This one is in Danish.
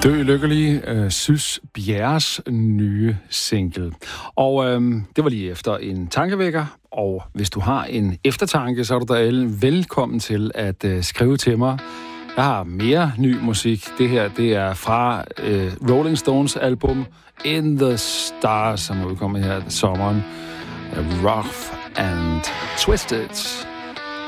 Dø lykkelig, Sys Bjerres nye single. Og det var lige efter en tankevækker, og hvis du har en eftertanke, så er du da velkommen til at skrive til mig. Jeg har mere ny musik. Det her, det er fra Rolling Stones album In the Stars, som er udkommet her i sommeren. Rough and Twisted.